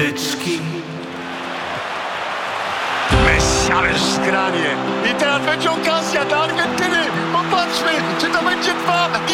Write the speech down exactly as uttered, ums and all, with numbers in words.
piłeczki. Messi, ależ zgranie. I teraz będzie okazja dla Argentyny. Popatrzmy, czy to będzie dwa